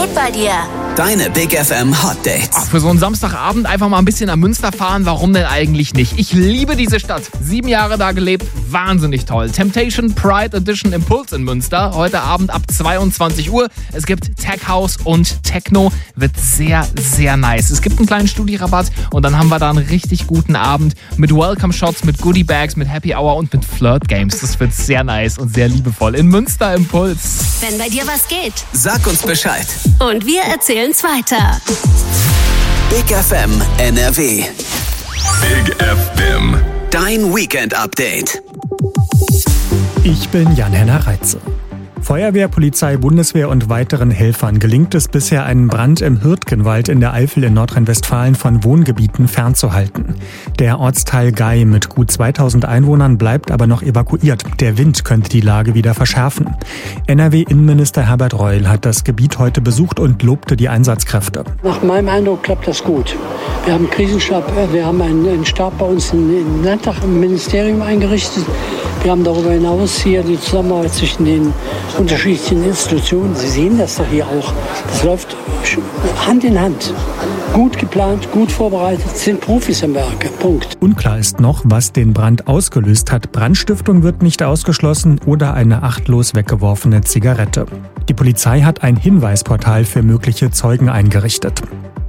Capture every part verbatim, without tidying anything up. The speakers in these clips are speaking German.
geht bei dir? Deine Big F M Hot Dates. Ach, für so einen Samstagabend einfach mal ein bisschen nach Münster fahren, warum denn eigentlich nicht? Ich liebe diese Stadt. Sieben Jahre da gelebt, wahnsinnig toll. Temptation Pride Edition Impulse in Münster. Heute Abend ab zweiundzwanzig Uhr. Es gibt Tech House und Techno. Wird sehr, sehr nice. Es gibt einen kleinen Studi-Rabatt und dann haben wir da einen richtig guten Abend mit Welcome Shots, mit Goodie Bags, mit Happy Hour und mit Flirt Games. Das wird sehr nice und sehr liebevoll. In Münster Impuls. Wenn bei dir was geht. Sag uns Bescheid. Und wir erzählen's weiter. Big F M N R W. Big F M. Dein Weekend Update. Ich bin Jan-Henner Reitze. Feuerwehr, Polizei, Bundeswehr und weiteren Helfern gelingt es bisher, einen Brand im Hürtgenwald in der Eifel in Nordrhein-Westfalen von Wohngebieten fernzuhalten. Der Ortsteil Gei mit gut zweitausend Einwohnern bleibt aber noch evakuiert. Der Wind könnte die Lage wieder verschärfen. N R W-Innenminister Herbert Reul hat das Gebiet heute besucht und lobte die Einsatzkräfte. Nach meinem Eindruck klappt das gut. Wir haben einen Krisenstab, wir haben einen Stab bei uns im Landtag, im Ministerium eingerichtet. Wir haben darüber hinaus hier die Zusammenarbeit zwischen den unterschiedlichen Institutionen. Sie sehen das doch hier auch. Das läuft Hand in Hand. Gut geplant, gut vorbereitet, sind Profis am Werke. Punkt. Unklar ist noch, was den Brand ausgelöst hat. Brandstiftung wird nicht ausgeschlossen oder eine achtlos weggeworfene Zigarette. Die Polizei hat ein Hinweisportal für mögliche Zeugen eingerichtet.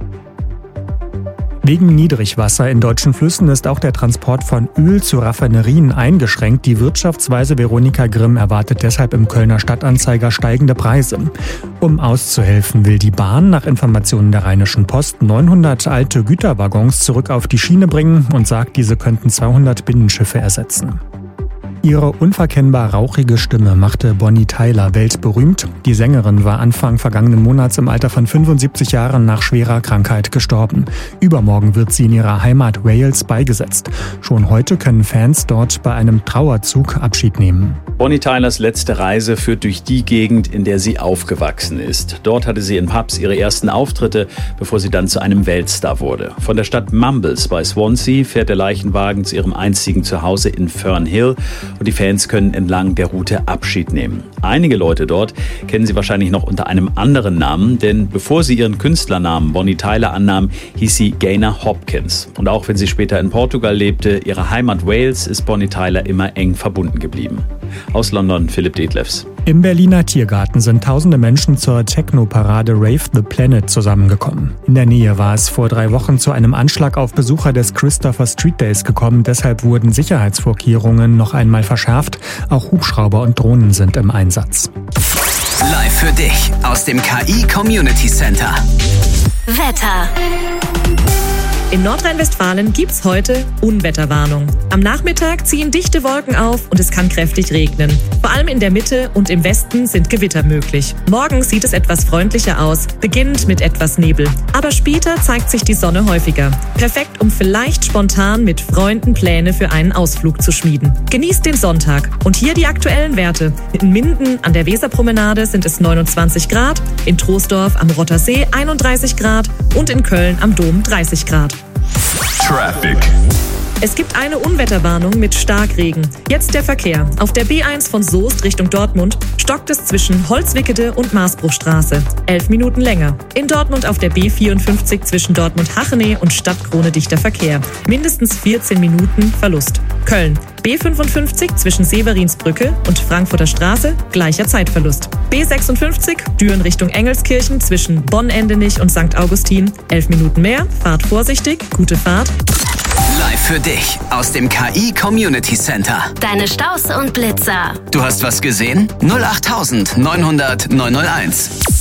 Wegen Niedrigwasser in deutschen Flüssen ist auch der Transport von Öl zu Raffinerien eingeschränkt. Die Wirtschaftsweise Veronika Grimm erwartet deshalb im Kölner Stadtanzeiger steigende Preise. Um auszuhelfen, will die Bahn nach Informationen der Rheinischen Post neunhundert alte Güterwaggons zurück auf die Schiene bringen und sagt, diese könnten zweihundert Binnenschiffe ersetzen. Ihre unverkennbar rauchige Stimme machte Bonnie Tyler weltberühmt. Die Sängerin war Anfang vergangenen Monats im Alter von fünfundsiebzig Jahren nach schwerer Krankheit gestorben. Übermorgen wird sie in ihrer Heimat Wales beigesetzt. Schon heute können Fans dort bei einem Trauerzug Abschied nehmen. Bonnie Tylers letzte Reise führt durch die Gegend, in der sie aufgewachsen ist. Dort hatte sie in Pubs ihre ersten Auftritte, bevor sie dann zu einem Weltstar wurde. Von der Stadt Mumbles bei Swansea fährt der Leichenwagen zu ihrem einzigen Zuhause in Fern Hill und die Fans können entlang der Route Abschied nehmen. Einige Leute dort kennen sie wahrscheinlich noch unter einem anderen Namen, denn bevor sie ihren Künstlernamen Bonnie Tyler annahm, hieß sie Gaynor Hopkins. Und auch wenn sie später in Portugal lebte, ihre Heimat Wales, ist Bonnie Tyler immer eng verbunden geblieben. Aus London, Philipp Detlefs. Im Berliner Tiergarten sind tausende Menschen zur Techno-Parade Rave the Planet zusammengekommen. In der Nähe war es vor drei Wochen zu einem Anschlag auf Besucher des Christopher Street Days gekommen. Deshalb wurden Sicherheitsvorkehrungen noch einmal verschärft. Auch Hubschrauber und Drohnen sind im Einsatz. Live für dich aus dem K I Community Center. Wetter. In Nordrhein-Westfalen gibt's heute Unwetterwarnung. Am Nachmittag ziehen dichte Wolken auf und es kann kräftig regnen. Vor allem in der Mitte und im Westen sind Gewitter möglich. Morgen sieht es etwas freundlicher aus, beginnend mit etwas Nebel. Aber später zeigt sich die Sonne häufiger. Perfekt, um vielleicht spontan mit Freunden Pläne für einen Ausflug zu schmieden. Genießt den Sonntag. Und hier die aktuellen Werte. In Minden an der Weserpromenade sind es neunundzwanzig Grad, in Troisdorf am Rottersee einunddreißig Grad und in Köln am Dom dreißig Grad. Traffic. Es gibt eine Unwetterwarnung mit Starkregen. Jetzt der Verkehr. Auf der B eins von Soest Richtung Dortmund stockt es zwischen Holzwickede und Marsbruchstraße. Elf Minuten länger. In Dortmund auf der B vierundfünfzig zwischen Dortmund-Hachenee und Stadtkrone dichter Verkehr. Mindestens vierzehn Minuten Verlust. Köln. B fünfundfünfzig zwischen Severinsbrücke und Frankfurter Straße, gleicher Zeitverlust. B sechsundfünfzig, Düren Richtung Engelskirchen zwischen Bonn-Endenich und Sankt Augustin, elf Minuten mehr, fahrt vorsichtig, gute Fahrt. Live für dich aus dem K I Community Center. Deine Staus und Blitzer. Du hast was gesehen? null acht neunhundert neunhunderteins.